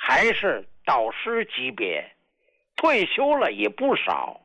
还是导师级别，退休了也不少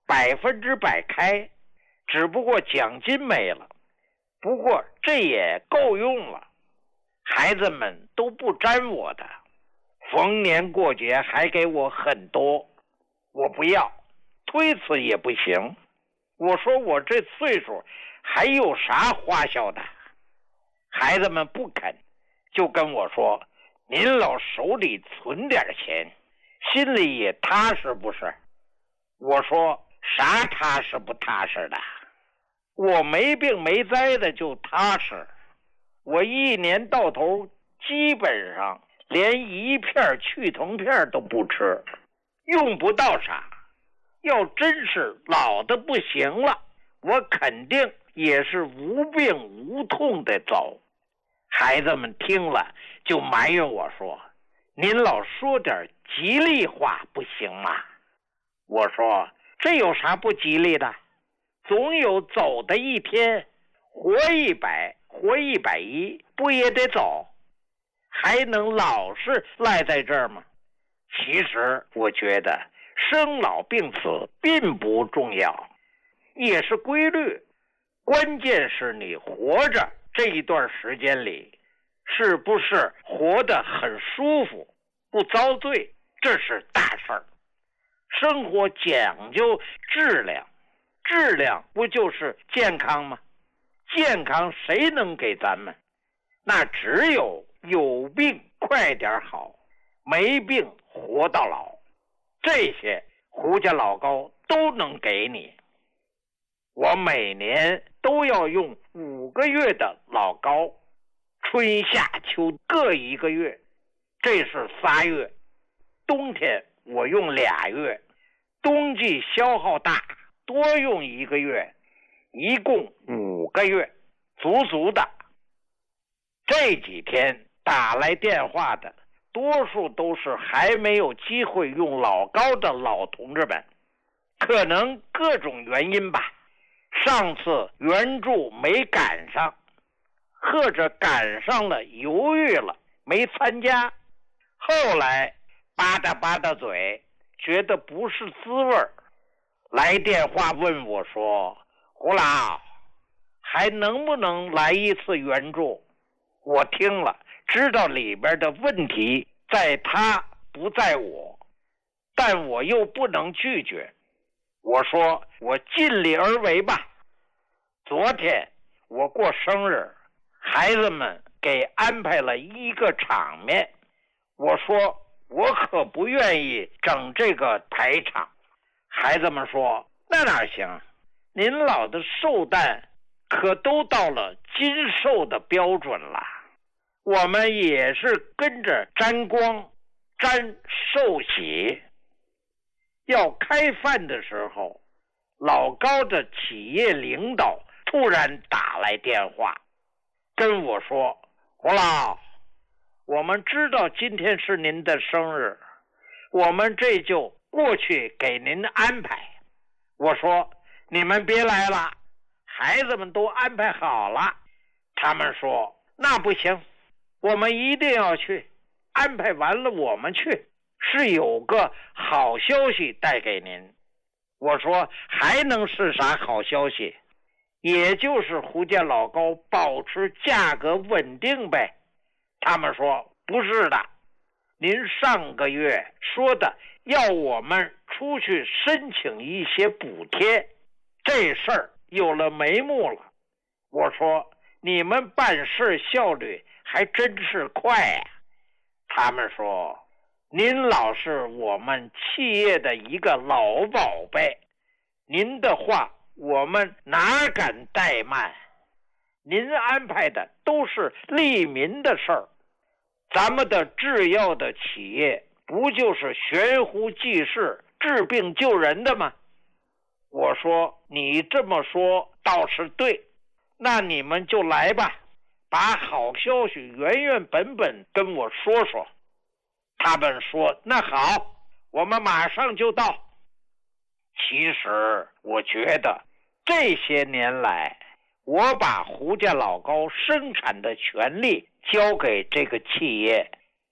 ，100%开，只不过奖金没了。不过这也够用了，孩子们都不沾我的，逢年过节还给我很多，我不要，推辞也不行。我说我这岁数还有啥花销的？孩子们不肯，就跟我说，您老手里存点钱，心里也踏实不是？我说啥踏实不踏实的？我没病没灾的就踏实，我一年到头基本上连一片去疼片都不吃，用不到啥。要真是老的不行了，我肯定也是无病无痛的走。孩子们听了就埋怨我说，您老说点吉利话不行吗？我说这有啥不吉利的？总有走的一天，活100活110不也得走？还能老是赖在这儿吗？其实我觉得生老病死并不重要，也是规律，关键是你活着这一段时间里是不是活得很舒服，不遭罪，这是大事儿。生活讲究质量，质量不就是健康吗？健康谁能给咱们？那只有病快点好，没病活到老，这些胡家老高都能给你。我每年都要用5个月的老高，春夏秋各1个月，这是3月。冬天我用2月，冬季消耗大，多用1个月，一共5个月，足足的。这几天打来电话的多数都是还没有机会用老高的老同志们，可能各种原因吧，上次援助没赶上，或者赶上了犹豫了没参加，后来吧嗒嘴，觉得不是滋味儿，来电话问我说，胡老还能不能来一次援助？我听了知道里边的问题在他不在我，但我又不能拒绝，我说我尽力而为吧。昨天我过生日，孩子们给安排了一个场面，我说我可不愿意整这个排场。孩子们说那哪行，您老的寿诞可都到了金寿的标准了，我们也是跟着沾光沾寿喜。要开饭的时候，老高的企业领导突然打来电话跟我说，胡老，我们知道今天是您的生日，我们这就过去给您安排。我说你们别来了，孩子们都安排好了。他们说那不行，我们一定要去，安排完了我们去，是有个好消息带给您。我说还能是啥好消息？也就是胡家老高保持价格稳定呗。他们说不是的，您上个月说的要我们出去申请一些补贴，这事儿有了眉目了。我说你们办事效率还真是快呀。他们说您老是我们企业的一个老宝贝，您的话我们哪敢怠慢，您安排的都是利民的事儿，咱们的制药的企业不就是悬壶济世治病救人的吗？我说你这么说倒是对，那你们就来吧，把好消息原本跟我说说。他们说那好，我们马上就到。其实我觉得这些年来，我把胡家老高生产的权利交给这个企业，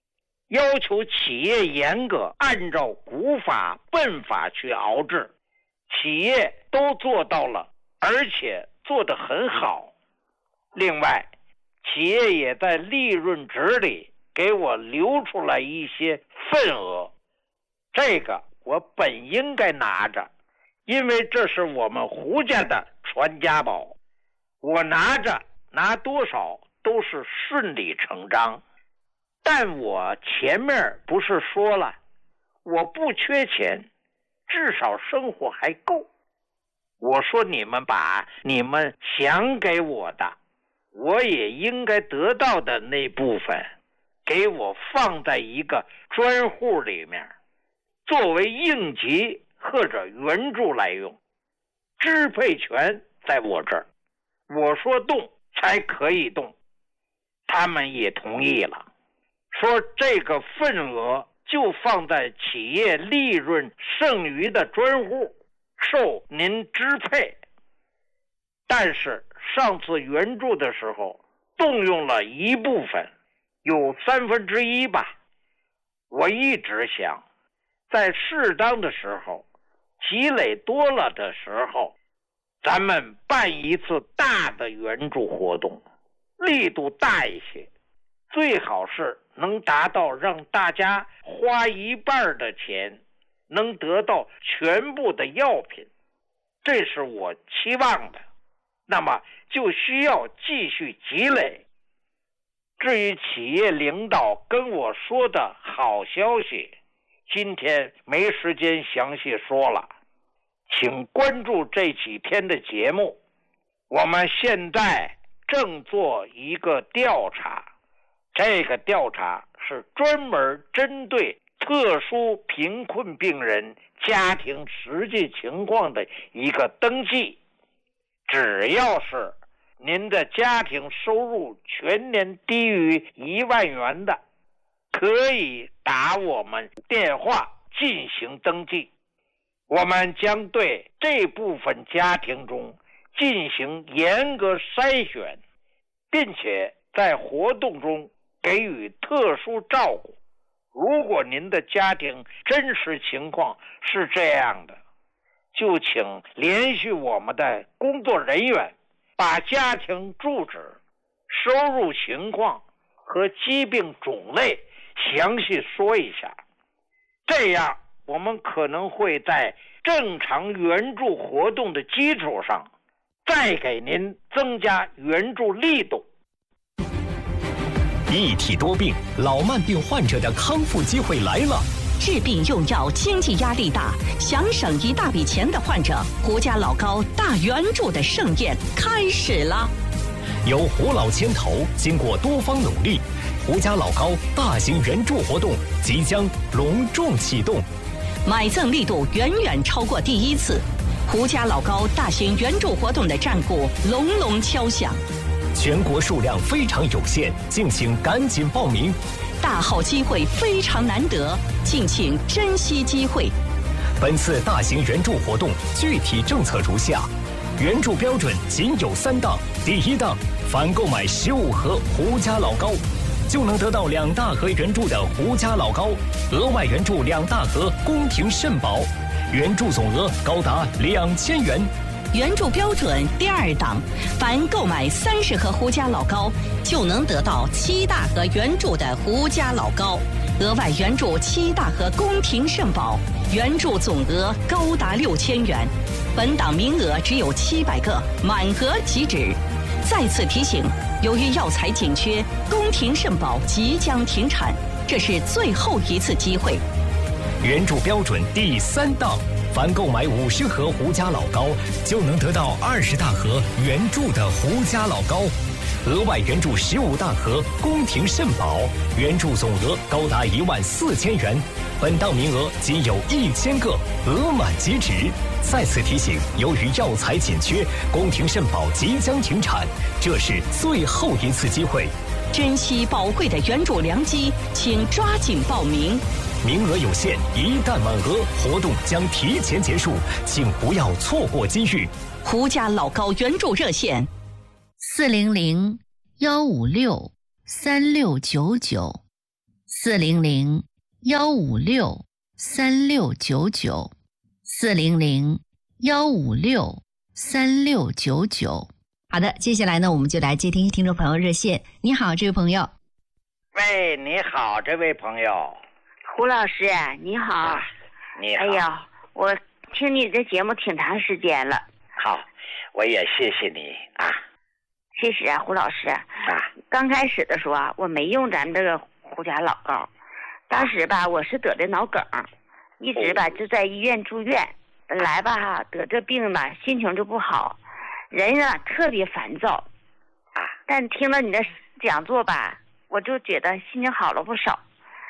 要求企业严格按照古法本法去熬制，企业都做到了，而且做得很好。另外，企业也在利润值里给我留出来一些份额，这个我本应该拿着，因为这是我们胡家的传家宝，我拿着拿多少都是顺理成章。但我前面不是说了，我不缺钱，至少生活还够。我说你们把你们想给我的，我也应该得到的那部分，给我放在一个专户里面，作为应急或者援助来用，支配权在我这儿，我说动才可以动。他们也同意了，说这个份额就放在企业利润剩余的专户，受您支配。但是上次援助的时候动用了一部分，有1/3吧。我一直想，在适当的时候，积累多了的时候，咱们办一次大的援助活动，力度大一些，最好是能达到让大家花一半的钱能得到全部的药品，这是我期望的。那么就需要继续积累。至于企业领导跟我说的好消息，今天没时间详细说了，请关注这几天的节目。我们现在正做一个调查，这个调查是专门针对特殊贫困病人家庭实际情况的一个登记。只要是您的家庭收入全年低于1万元的，可以打我们电话进行登记。我们将对这部分家庭中进行严格筛选，并且在活动中给予特殊照顾。如果您的家庭真实情况是这样的，就请联系我们的工作人员，把家庭住址、收入情况和疾病种类详细说一下。这样我们可能会在正常援助活动的基础上，再给您增加援助力度。 一体多病，老慢病患者的康复机会来了。 治病用药经济压力大，想省一大笔钱的患者，胡家老高大援助的盛宴开始了。 由胡老牵头，经过多方努力，胡家老高大型援助活动即将隆重启动， 买赠力度远远超过第一次。胡家老高大型援助活动的战鼓隆隆敲响， 全国数量非常有限，敬请赶紧报名。 大好机会非常难得，敬请珍惜机会。 本次大型援助活动具体政策如下：援助标准仅有3档。第1档，凡购买15盒胡家老高，就能得到2大盒援助的胡家老高，额外援助2大盒宫廷肾宝，援助总额高达2000元。 援助标准第2档，凡购买30盒胡家老高，就能得到7大盒援助的胡家老高，额外援助7大盒宫廷肾宝，援助总额高达6000元。本档名额只有700个，满额即止。再次提醒，由于药材紧缺，宫廷肾宝即将停产，这是最后一次机会。 援助标准第3档，凡购买50盒胡家老高，就能得到20大盒援助的胡家老高，额外援助15大盒宫廷肾宝，援助总额高达14000元。本档名额仅有1000个，额满即止。再次提醒，由于药材紧缺，宫廷肾宝即将停产，这是最后一次机会。 珍惜宝贵的援助良机，请抓紧报名。 名额有限，一旦满额，活动将提前结束，请不要错过机遇。 胡家老高援助热线 400-156-3699 400-156-3699，400-156-3699。好的，接下来呢，我们就来接听听众朋友热线。你好，这位朋友。 喂，你好，这位朋友。 胡老师，你好。 你好。 哎呀，我听你的节目挺长时间了。 好，我也谢谢你啊。 其实啊，胡老师啊，刚开始的时候啊，我没用咱这个胡家老膏，当时吧，我是得的脑梗，一直吧就在医院住院。本来吧得这病吧，心情就不好，人啊特别烦躁但听了你的讲座吧，我就觉得心情好了不少。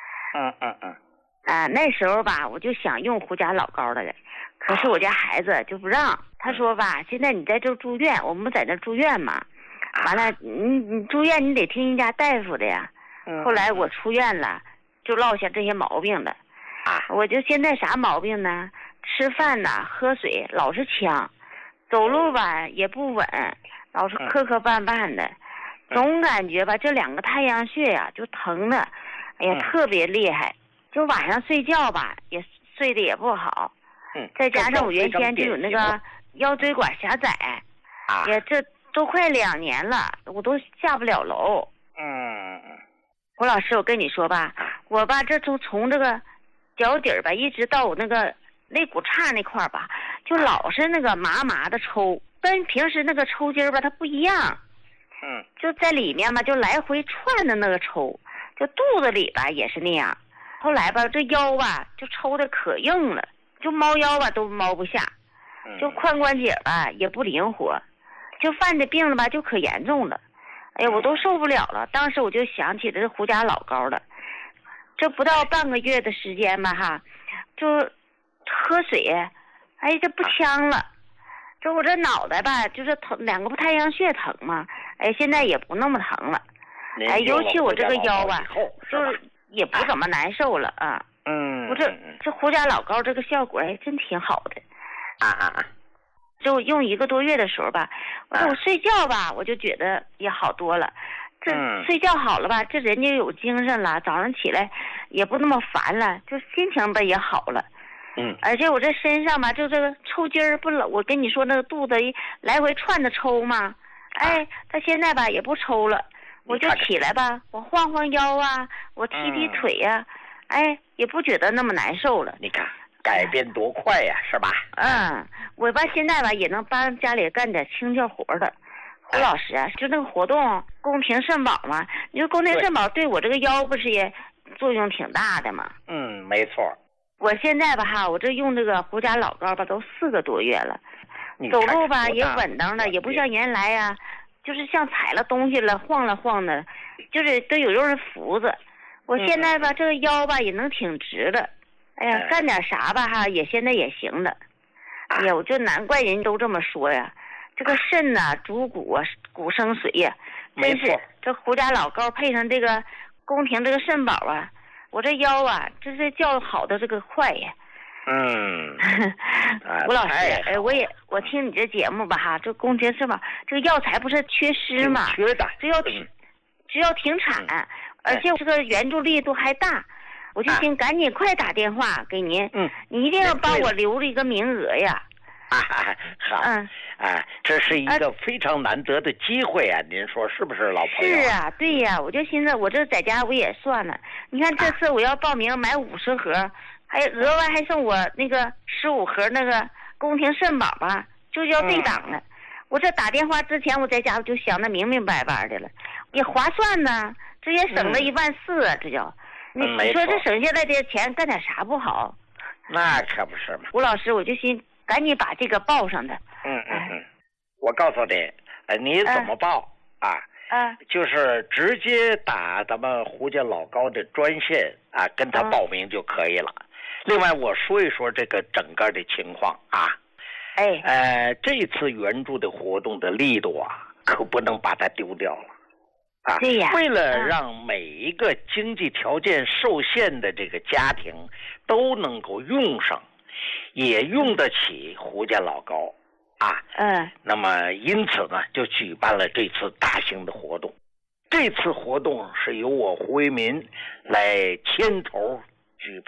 那时候吧，我就想用胡家老膏的，可是我家孩子就不让。他说吧，现在你在这住院，我们不在这住院嘛，完了你住院你得听人家大夫的呀。后来我出院了，就落下这些毛病了。我就现在啥毛病呢？吃饭呐，喝水老是呛，走路吧也不稳，老是磕磕绊绊的，总感觉吧这2个太阳穴呀就疼的，哎呀特别厉害。就晚上睡觉吧也睡得也不好。再加上我原先就有那个腰椎管狭窄，也这都快2年了，我都下不了楼。胡老师，我跟你说吧，我吧这从这个脚底儿吧一直到我那个肋骨叉那块儿吧，就老是那个麻麻的抽，跟平时那个抽筋儿吧它不一样。就在里面嘛就来回窜的那个抽，就肚子里吧也是那样。后来吧这腰吧就抽的可硬了，就猫腰吧都猫不下，就髋关节吧也不灵活，就犯的病了吧就可严重了。哎呀，我都受不了了。当时我就想起这胡家老膏了，这不到半个月的时间吧哈，就喝水，哎这不呛了。就我这脑袋吧就是疼，2个太阳穴疼嘛，哎现在也不那么疼了。哎，尤其我这个腰吧就是也不怎么难受了啊。我这胡家老膏这个效果还真挺好的。就用1个多月的时候吧，我睡觉吧我就觉得也好多了。这睡觉好了吧，这人就有精神了，早上起来也不那么烦了，就心情吧也好了。而且我这身上吧就这个抽筋儿不冷，我跟你说那个肚子一来回窜着抽嘛，哎他现在吧也不抽了。我就起来吧，我晃晃腰啊，我踢踢腿呀，哎也不觉得那么难受了。 你看改变多快呀，是吧？ 我吧现在吧也能帮家里干点轻巧活的。胡老师啊，就那个活动宫廷肾宝嘛，你说宫廷肾宝对我这个腰不是也作用挺大的吗？ 没错。 我现在吧哈，我这用这个胡家老膏吧都4个多月了，走路吧也稳当的，也不像原来呀，就是像踩了东西了晃了晃的，就是都有人扶着。我现在吧这个腰吧也能挺直了。哎呀，干点啥吧哈也现在也行了。哎呀，我就难怪人都这么说呀，这个肾呐主骨啊，骨生髓呀，真是这胡家老膏配上这个宫廷这个肾宝啊，我这腰啊这是叫好的这个快呀。吴老师，我听你这节目吧哈，这宫廷肾宝这个药材不是缺失吗？ 缺的， 只要停产，而且这个援助力度还大。我就想赶紧快打电话给您，你一定要帮我留了一个名额呀。 好，这是一个非常难得的机会啊，您说是不是，老朋友？ 是啊，对呀，我就寻思我这在家我也算了，你看这次我要报名买50盒，还额外还送我那个15盒那个宫廷肾宝吧，就叫对档的。我这打电话之前我在家我就想得明明白白的了，也划算呢，这也省了14000啊，这叫。你说这省下来的钱干点啥不好？ 那可不是嘛。 吴老师，我就寻赶紧把这个报上的。 我告诉你，你怎么报就是直接打咱们胡家老膏的专线跟他报名就可以了。另外我说一说这个整个的情况这次援助的活动的力度可不能把它丢掉了。 对呀， 为了让每一个经济条件受限的这个家庭都能够用上，也用得起胡家老膏那么因此呢，就举办了这次大型的活动。 这次活动是由我胡为民来牵头举办。